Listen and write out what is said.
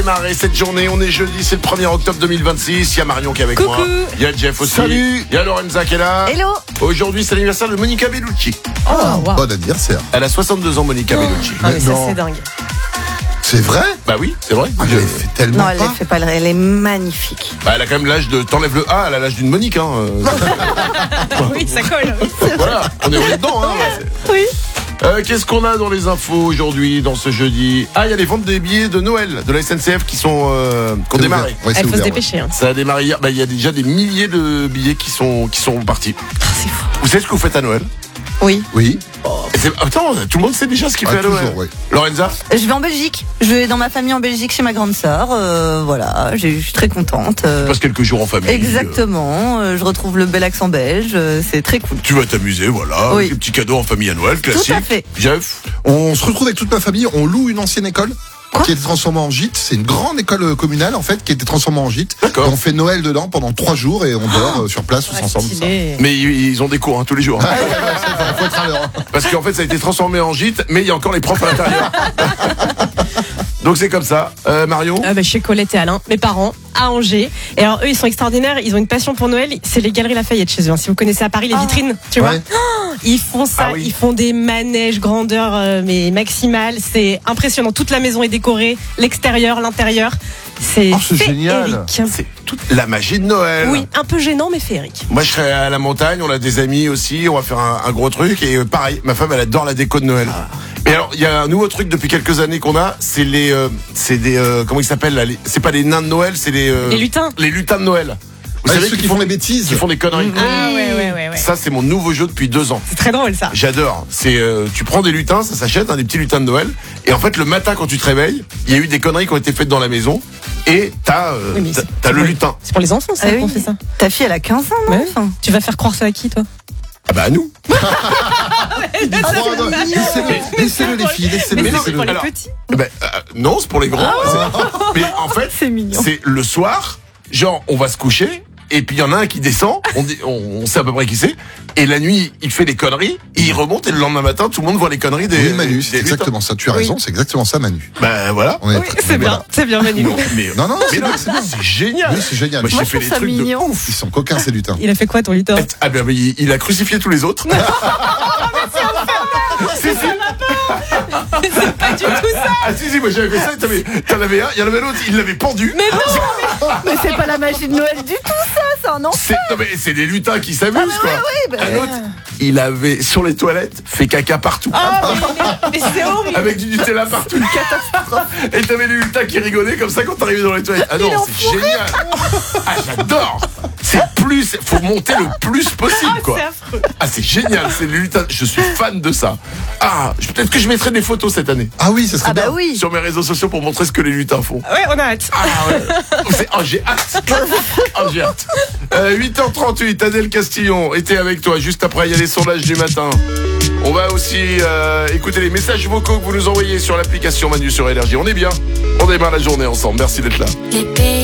Démarrer cette journée, on est jeudi, c'est le 1er octobre 2026. Il y a Marion qui est avec moi. Il y a Jeff aussi. Salut. Il y a Lorenza qui est là. Hello. Aujourd'hui, c'est l'anniversaire de Monica Bellucci. Oh, wow. Bon anniversaire. Elle a 62 ans, Monica Bellucci. Ah, mais ça, Non. c'est dingue. C'est vrai? Bah oui, c'est vrai. Elle fait tellement Non, elle ne fait pas. Elle est magnifique. Bah, elle a quand même l'âge de. T'enlèves le A, elle a l'âge d'une Monique. Hein. Oui, ça colle. Voilà, on est dedans. Hein. Oui. Qu'est-ce qu'on a dans les infos aujourd'hui, dans ce jeudi? Ah, il y a les ventes des billets de Noël de la SNCF qui ont démarré. Ouais, c'est Il faut se ouvert, dépêcher. Hein. Ça a démarré hier. Bah, il y a déjà des milliers de billets qui sont partis. C'est fou. Vous savez ce que vous faites à Noël? Oui. Oui. Attends, tout le monde sait déjà ce qu'il fait à Noël. Toujours, oui. Lorenza? Je vais en Belgique. Je vais dans ma famille en Belgique chez ma grande sœur. Voilà, je suis très contente. Tu passes quelques jours en famille. Exactement. Je retrouve le bel accent belge. C'est très cool. Tu vas t'amuser, voilà. Oui. Des petits cadeaux en famille à Noël, classique. Tout à fait. Jeff? On se retrouve avec toute ma famille, on loue une ancienne école. Quoi Qui a été transformée en gîte. C'est une grande école communale en fait qui a été transformée en gîte. D'accord. Et on fait Noël dedans pendant 3 jours et on dort sur place tous ensemble. Ça. Mais ils ont des cours tous les jours. Faut être à l'heure. Parce qu'en fait, ça a été transformé en gîte, mais il y a encore les profs à l'intérieur. Donc c'est comme ça. Marion? Chez Colette et Alain, mes parents, à Angers. Et alors eux, ils sont extraordinaires. Ils ont une passion pour Noël. C'est les Galeries Lafayette chez eux. Si vous connaissez à Paris, les vitrines, tu vois. Ouais. Ils font ça. Ah oui. Ils font des manèges grandeur mais maximale. C'est impressionnant. Toute la maison est décorée, l'extérieur, l'intérieur. C'est c'est génial. féerique. C'est toute la magie de Noël. Oui, un peu gênant, mais féerique. Moi, je serai à la montagne, on a des amis aussi, on va faire un gros truc. Et pareil, ma femme, elle adore la déco de Noël. Et alors, il y a un nouveau truc depuis quelques années qu'on a, c'est comment ils s'appellent là, c'est pas les nains de Noël, c'est les lutins. Les lutins de Noël. Vous savez Ceux qui font des bêtises. qui font des conneries. Ah ouais. Ça, c'est mon nouveau jeu depuis 2 ans. C'est très drôle ça. J'adore. C'est tu prends des lutins, ça s'achète, des petits lutins de Noël. Et en fait, le matin quand tu te réveilles, il y a eu des conneries qui ont été faites dans la maison. Et t'as le lutin. C'est pour les enfants, ça, Ah oui. qu'on fait ça. Ta fille, elle a 15 ans, non Ouais. Tu vas faire croire ça à qui, toi? Ah bah à nous. Laissez-le les filles, laissez-le. Mais non, laissez-le. pour les alors, petits. Non, c'est pour les grands. Mais en fait, C'est mignon. c'est le soir, genre on va se coucher. Et puis il y en a un qui descend, on sait à peu près qui c'est. Et la nuit, il fait des conneries, il remonte et le lendemain matin, tout le monde voit les conneries des. Oui, Manu, c'est des lutins. exactement ça. Tu as raison, c'est exactement ça, Manu. Ben voilà. On est Oui, c'est bien. C'est bien, Manu. Non, mais Non, mais c'est non, bien, c'est bien. c'est génial. Oui, c'est génial. Moi, j'ai Moi, fait je des trouve ça trucs mignon. de ouf. Ils sont coquins, ces lutins. Il a fait quoi, ton lutin? Ah ben il a crucifié tous les autres. Si, si. C'est pas du tout ça. Ah si, moi j'avais fait ça, t'en avais un, il y en avait l'autre, il l'avait pendu. Mais non. Mais c'est pas la magie de Noël du tout, ça. C'est un enfer. Non mais c'est des lutins qui s'amusent quoi. Oui, bah, Un autre, il avait sur les toilettes fait caca partout. Mais c'est horrible. Avec du Nutella partout. Et t'avais les lutins qui rigolaient comme ça quand t'arrivais dans les toilettes. Ah non, c'est génial. Ah j'adore. Faut monter le plus possible quoi. C'est affreux. Ah c'est génial, c'est les lutins. Je suis fan de ça. Ah, peut-être que je mettrai des photos cette année Ah oui, ça serait Ah bah bien. oui. sur mes réseaux sociaux pour montrer ce que les lutins font. Ouais, on a hâte. Ah ouais. J'ai hâte. Oh, j'ai hâte. 8h38, Adèle Castillon était avec toi. Juste après, il y a les sondages du matin. On va aussi écouter les messages vocaux que vous nous envoyez sur l'application Manu sur Énergie. On est bien. On démarre la journée ensemble. Merci d'être là.